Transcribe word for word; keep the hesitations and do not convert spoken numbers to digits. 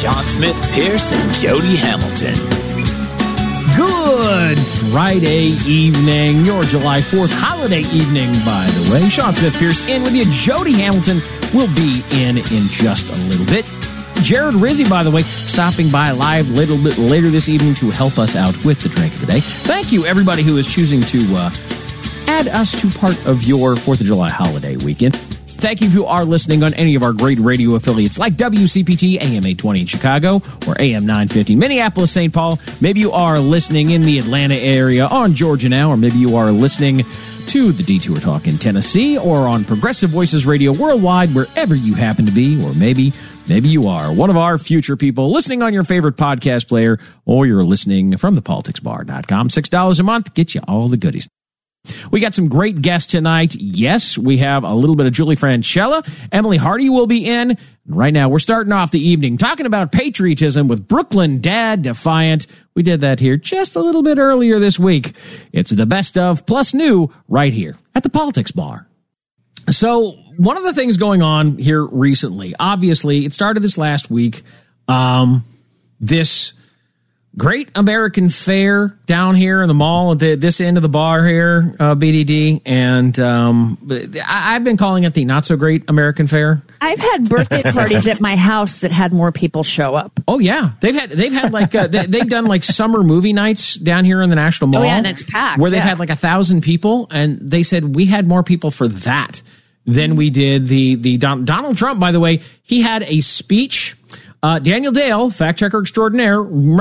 Sean Smith Pierce and Jody Hamilton. Good Friday evening, your July fourth holiday evening, by the way. Sean Smith Pierce in with you. Jody Hamilton will be in in just a little bit. Jared Rizzi, by the way, stopping by live a little bit later this evening to help us out with the drink of the day. Thank you, everybody who is choosing to uh, add us to part of your fourth of July holiday weekend. Thank you if you are listening on any of our great radio affiliates like W C P T, A M eight twenty in Chicago, or A M nine fifty Minneapolis, Saint Paul. Maybe you are listening in the Atlanta area on Georgia Now, or maybe you are listening to the Detour Talk in Tennessee, or on Progressive Voices Radio worldwide, wherever you happen to be, or maybe, maybe you are one of our future people listening on your favorite podcast player, or you're listening from the politics bar dot com. six dollars a month, get you all the goodies. We got some great guests tonight. Yes, we have a little bit of Julie Franchella. Emily Hardy will be in. Right now, we're starting off the evening talking about patriotism with Brooklyn Dad Defiant. We did that here just a little bit earlier this week. It's the best of plus new right here at the Politics Bar. So one of the things going on here recently, obviously, it started this last week. Um, this Great American Fair down here in the mall at the, this end of the bar here, uh, B D D. And um, I, I've been calling it the not so great American Fair. I've had birthday parties at my house that had more people show up. Oh yeah, they've had they've had like uh, they, they've done like summer movie nights down here in the National Mall. Oh yeah, and it's packed. Where they've yeah. had like a thousand people, and they said we had more people for that than we did the the Don, Donald Trump. By the way, he had a speech. Uh, Daniel Dale, fact checker extraordinaire,